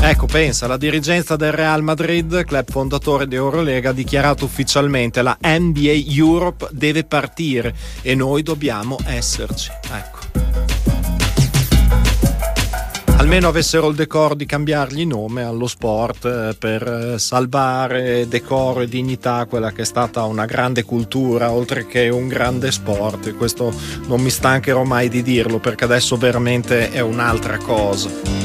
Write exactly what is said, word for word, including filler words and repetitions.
Ecco, pensa, la dirigenza del Real Madrid, club fondatore di Eurolega, ha dichiarato ufficialmente la N B A Europe deve partire e noi dobbiamo esserci. Ecco. Almeno avessero il decoro di cambiargli nome allo sport eh, per salvare decoro e dignità a quella che è stata una grande cultura oltre che un grande sport, e questo non mi stancherò mai di dirlo perché adesso veramente è un'altra cosa.